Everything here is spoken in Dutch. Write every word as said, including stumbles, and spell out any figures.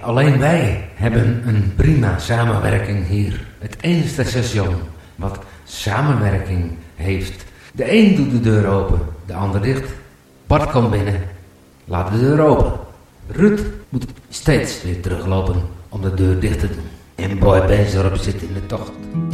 alleen wij hebben een prima samenwerking hier. Het enige station wat samenwerking heeft. De een doet de deur open, de ander dicht. Bart komt binnen, laat de deur open. Ruud moet steeds weer teruglopen om de deur dicht te doen. En boy Benz erop zit in de tocht.